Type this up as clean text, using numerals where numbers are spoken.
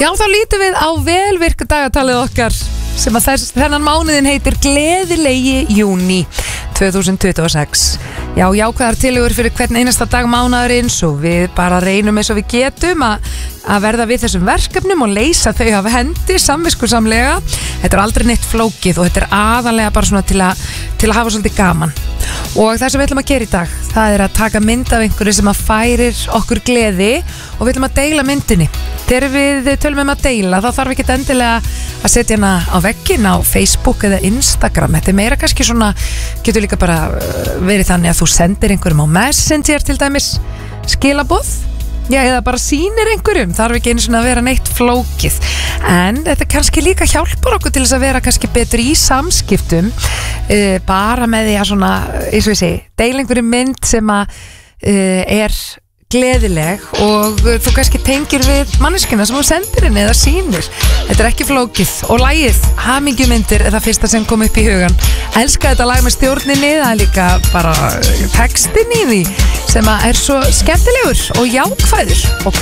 Já, þá lítum við á velvirku dagatalið okkar sem að þennan mánuðin heitir Gleðilegi júní 2026. Já, jákvæðar tillögur fyrir hvern einasta dag mánaðarins og við bara reynum eins og við getum að verða við þessum verkefnum og leysa þau af hendi samviskusamlega. Þetta aldrei neitt flókið og þetta aðalega bara svona til að hafa svolítið gaman. Og það sem við ætlum að gera í dag, það að taka mynd af einhverju sem að færir okkur gleði og við ætlum að deila myndinni. Þegar við tölum að deila, þá þarf ekki endilega að setja hana á vegginn á Facebook eða Instagram. Þetta meira kannski svona, getur líka bara verið þannig að þú sendir einhverjum á Messenger til dæmis skilaboð. Já, eða bara sýnir einhverjum, þarf ekki einu svona að vera neitt flókið. En þetta kannski líka hjálpar okkur til þess að vera kannski betur í samskiptum, bara með því að svona, eins og ég segi, deila einhverjum mynd sem að er gleðileg og þú kannski tengir við manneskina sem þú sendir henni eða sýnir. Þetta ekki flókið og lagið Hamingjumyndir er það fyrsta sem kom upp í hugan. Elska þetta lag með stjórninni, það er líka bara textin í því sem er svo skemmtilegur og jákvæður og